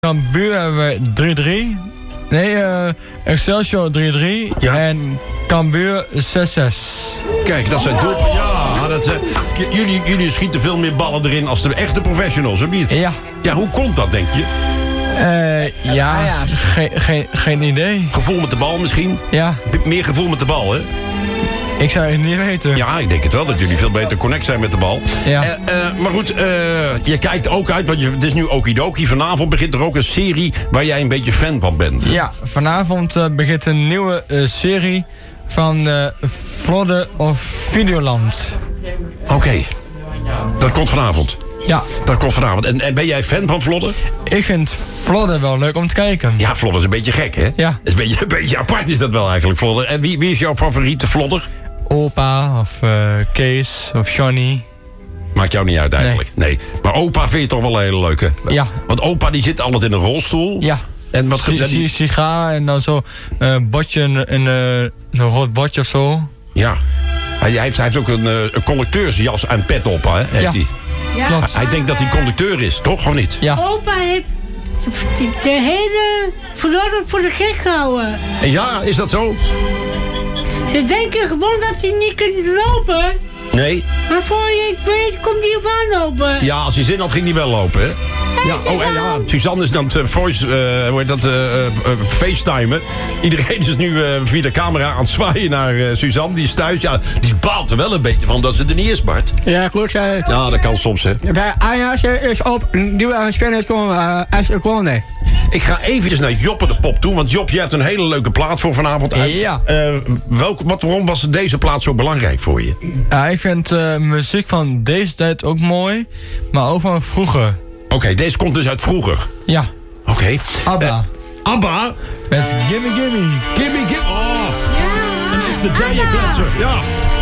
Cambuur hebben we 3-3. Nee, Excelsior 3-3 en Cambuur 6-6. Kijk, dat zijn doelpunten. Ja, jullie schieten veel meer ballen erin als de echte professionals, of niet? Ja. Ja, hoe komt dat, denk je? Geen idee. Gevoel met de bal misschien? Ja. Meer gevoel met de bal, hè? Ik zou het niet weten. Ja, ik denk het wel, dat jullie veel beter connect zijn met de bal. Ja. Maar goed, je kijkt ook uit, want het is nu Okidoki. Vanavond begint er ook een serie waar jij een beetje fan van bent. Ja, vanavond begint een nieuwe serie van Vlodder of Videoland. Oké. Dat komt vanavond. Ja. Dat komt vanavond. En ben jij fan van Vlodder? Ik vind Vlodder wel leuk om te kijken. Ja, Vlodder is een beetje gek, hè? Ja. Is een beetje apart is dat wel eigenlijk, Vlodder. En wie is jouw favoriete Vlodder? Opa of Kees of Johnny. Maakt jou niet uit eigenlijk. Nee. Maar opa vind je toch wel een hele leuke? Ja. Want opa die zit altijd in een rolstoel. Ja. En wat sigaar en dan zo botje zo'n rood botje of zo. Ja. Hij heeft ook een conducteursjas en pet op, hè? Heeft hij? Ja. Klopt. Hij denkt dat hij conducteur is, toch? Of niet? Ja. Opa heeft de hele Vlodder voor de gek gehouden. Ja, is dat zo? Ze denken gewoon dat hij niet kan lopen. Nee. Maar voor je het weet, komt hij op aanlopen. Ja, als hij zin had, ging hij wel lopen, hè? Ja, en ja, Suzanne is dan facetimen. Iedereen is nu via de camera aan het zwaaien naar Suzanne. Die is thuis. Ja, die baalt er wel een beetje van dat ze er niet is, Bart. Ja, klopt. Ja, dat kan soms, hè. Bij Ajax is op nieuwe spelers komen als Conde. Ik ga eventjes naar Joppe de Pop toe. Want Job, jij hebt een hele leuke plaat voor vanavond uit. Ja. Waarom was deze plaat zo belangrijk voor je? Ja, ik vind muziek van deze tijd ook mooi, maar ook van vroeger. Oké, deze komt dus uit vroeger. Ja. Oké. ABBA. ABBA? Met Gimme Gimme. Gimme Gimme. Oh. Een echte dijenkletser. Ja.